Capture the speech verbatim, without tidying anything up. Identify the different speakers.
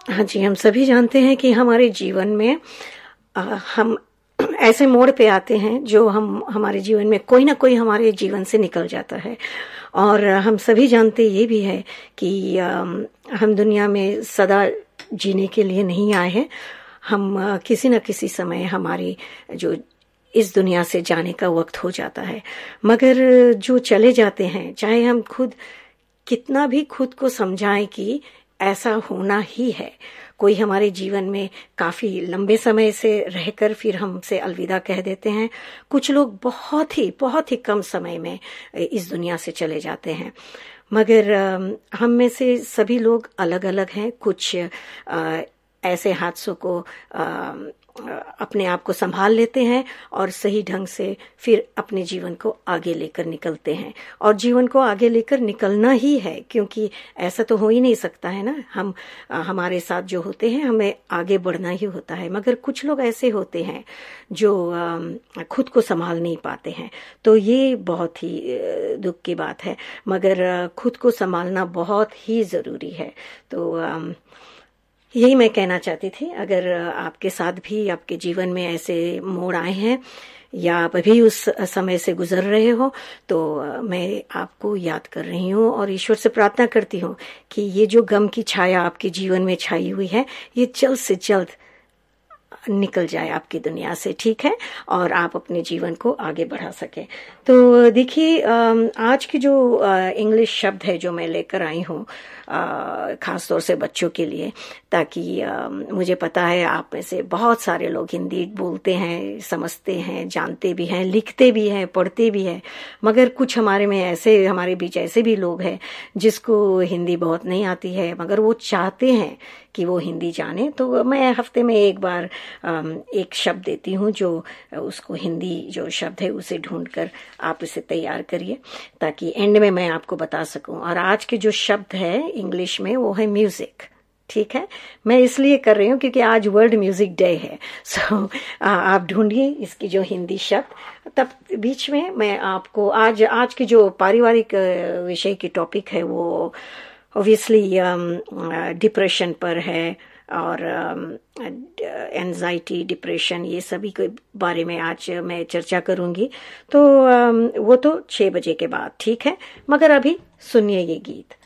Speaker 1: हाँ जी, हम सभी जानते हैं कि हमारे जीवन में अ, हम ऐसे मोड़ पे आते हैं जो हम हमारे जीवन में कोई ना कोई हमारे जीवन से निकल जाता है। और हम सभी जानते ये भी है कि अम, हम दुनिया में सदा जीने के लिए नहीं आए हैं। हम अ, किसी न किसी समय हमारी जो इस दुनिया से जाने का वक्त हो जाता है। मगर जो चले जाते हैं, चाहे हम खुद कितना भी खुद को समझाएं कि ऐसा होना ही है, कोई हमारे जीवन में काफी लंबे समय से रहकर फिर हमसे अलविदा कह देते हैं। कुछ लोग बहुत ही बहुत ही कम समय में इस दुनिया से चले जाते हैं। मगर अम, हम में से सभी लोग अलग अलग हैं। कुछ अ, ऐसे हादसों को अ, अपने आप को संभाल लेते हैं और सही ढंग से फिर अपने जीवन को आगे लेकर निकलते हैं। और जीवन को आगे लेकर निकलना ही है, क्योंकि ऐसा तो हो ही नहीं सकता है ना। हम अ, हमारे साथ जो होते हैं हमें आगे बढ़ना ही होता है। मगर कुछ लोग ऐसे होते हैं जो अ, खुद को संभाल नहीं पाते हैं। तो ये बहुत ही अ, दुख की बात है। मगर अ, खुद को संभालना बहुत ही जरूरी है। तो अम, यही मैं कहना चाहती थी। अगर आपके साथ भी आपके जीवन में ऐसे मोड़ आए हैं या आप अभी उस समय से गुजर रहे हो, तो मैं आपको याद कर रही हूँ और ईश्वर से प्रार्थना करती हूँ कि ये जो गम की छाया आपके जीवन में छाई हुई है, ये जल्द से जल्द निकल जाए आपकी दुनिया से, ठीक है, और आप अपने जीवन को आगे बढ़ा सके। तो देखिए, आज की जो इंग्लिश शब्द है जो मैं लेकर आई हूँ, खास तौर से बच्चों के लिए, ताकि आ, मुझे पता है आप में से बहुत सारे लोग हिंदी बोलते हैं, समझते हैं, जानते भी हैं, लिखते भी हैं, पढ़ते भी हैं। मगर कुछ हमारे में ऐसे हमारे बीच ऐसे भी लोग हैं जिसको हिंदी बहुत नहीं आती है, मगर वो चाहते हैं कि वो हिंदी जाने। तो मैं हफ्ते में एक बार एक शब्द देती हूँ, जो उसको हिंदी जो शब्द है उसे ढूंढकर आप इसे तैयार करिए, ताकि एंड में मैं आपको बता सकूं। और आज के जो शब्द है इंग्लिश में वो है म्यूजिक, ठीक है। मैं इसलिए कर रही हूँ क्योंकि आज वर्ल्ड म्यूजिक डे है। सो so, आप ढूंढिए इसकी जो हिंदी शब्द। तब बीच में मैं आपको आज आज की जो पारिवारिक विषय की टॉपिक है वो ऑब्वियसली डिप्रेशन पर है, और एंजाइटी, डिप्रेशन, ये सभी के बारे में आज मैं चर्चा करूंगी। तो um, वो तो छह बजे के बाद, ठीक है। मगर अभी सुनिए ये गीत।